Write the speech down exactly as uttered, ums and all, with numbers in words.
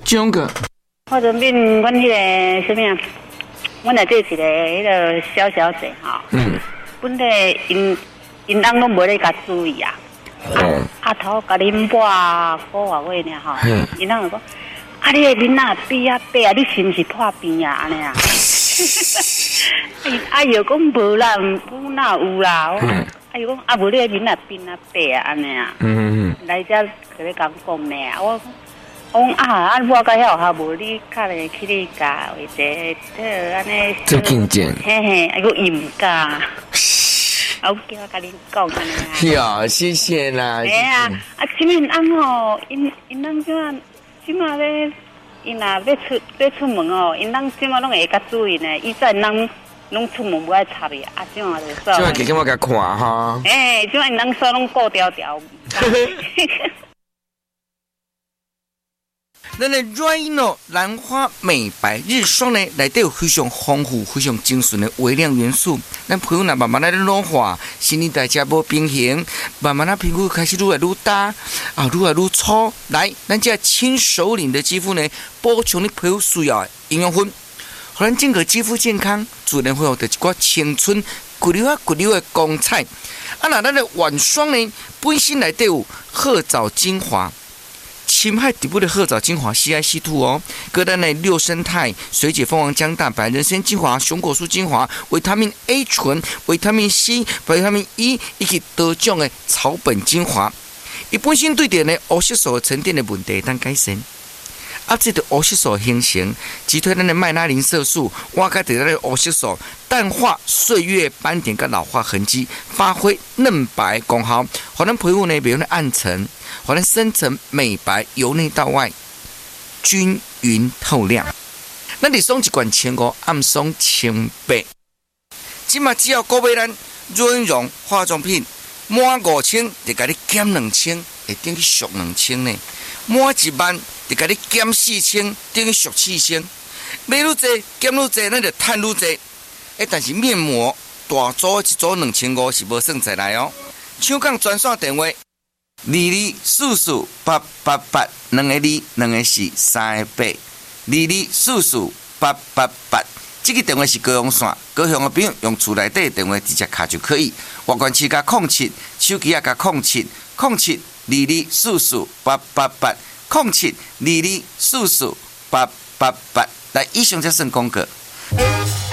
种个。 化妆品，阮迄个什么啊？阮内底一个迄个小小姐吼，嗯，本来因因翁拢无咧甲注意啊，哦，阿头甲恁抹个外话呢吼，因翁就讲，啊你个面啊变啊白啊，你是毋是破病啊？安尼啊？哎呦，讲无啦，有哪有啦？哎呦，讲啊无你个面啊变啊白啊？安尼啊？嗯嗯，来遮甲你讲讲呢，我。我讲啊，啊，我甲遐下无你较来去你家，或者这安尼做见证， 嘿嘿，还佫伊唔教，啊，我叫我甲恁讲安尼啊。哟，谢谢啦。 哎呀，啊，即面翁吼，因因翁怎啊，即马咧，因若要出要出门哦，因翁即马拢会较注意呢。以前人拢出门不爱插伊，啊，即马就说。 即马给我甲看哈。 哎，即马因翁说拢顾条条。 咱的 Rhino 兰花美白日霜呢，内底有非常丰富、非常精纯的微量元素。咱皮肤呢慢慢来老化，新陈代谢无平衡，慢慢啊皮肤开始愈来愈大，啊愈来愈粗。来，咱这轻熟龄的肌肤呢，补充你皮肤需要的营养分，让咱整个肌肤健康，自然会有得一寡青春、骨溜啊骨溜的光彩。啊，那咱的晚霜呢，本身内底有褐藻精华。侵害底部的褐藻精华 C I C 二 哦，各单的六生态水解蜂王浆蛋白、人参精华、熊果素精华、维他命 A 醇、维他命 C、维他命 E 以及多种的草本精华，伊本身对点的黑色素沉淀的问题当改善。啊，这个黑色素形成，击退咱的麦拉林色素，挖开得到的黑色素，淡化岁月斑点跟老化痕迹，发挥嫩白功效，让咱皮肤呢袂用暗沉，让咱深层美白，由内到外均匀透亮。咱日送一罐千五，暗送千八。即马只要购买咱润绒化妆品，满五千就甲你减两千，会等于俗两千呢。满一万就甲你减四千，等于俗四千。买愈济减愈济，咱就赚愈济。诶，但是面膜大组一组两千五是无算在内哦。抢讲专线电话：二二四四八八八，两个二，两个四，三个八，二二四四八八八。这个电话是高雄线，高雄的朋友用厝内底电话直接卡就可以。外关市加空七，手机也加空七，空七二二四四八八八，空七二二四四八八八。来，以上才算广告。